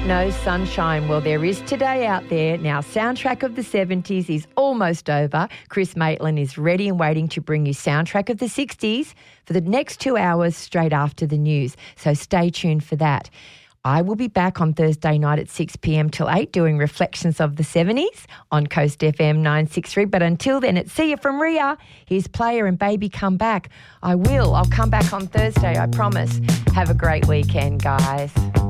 No sunshine. Well, there is today out there. Now, Soundtrack of the 70s is almost over. Chris Maitland is ready and waiting to bring you Soundtrack of the 60s for the next 2 hours straight after the news. So stay tuned for that. I will be back on Thursday night at 6 p.m. till 8 doing Reflections of the 70s on Coast FM 963. But until then, it's See You from Ria. Here's Player and Baby Come Back. I'll come back on Thursday, I promise. Have a great weekend, guys.